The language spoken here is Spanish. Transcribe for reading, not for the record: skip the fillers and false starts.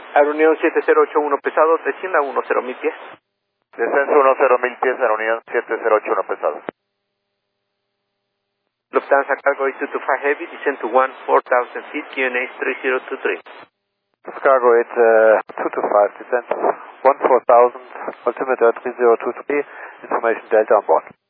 Reunión 7081 pesado, descienda 10,000 pies. Descenso 10,000 pies, reunión 7081 pesado. Lufthansa Cargo 8225 Heavy, descend to 14,000 feet, QNH 3023. Cargo 225, descent 14,000, altimeter 3023, information Delta on board.